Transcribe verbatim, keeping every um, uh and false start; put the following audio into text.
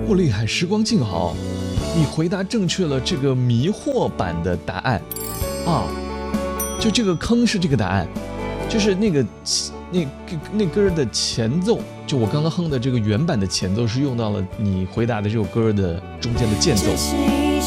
我厉害，时光静好，你回答正确了这个迷惑版的答案啊，就这个坑是这个答案，就是那个那那歌的前奏，就我刚刚哼的这个原版的前奏是用到了你回答的这首歌的中间的间奏。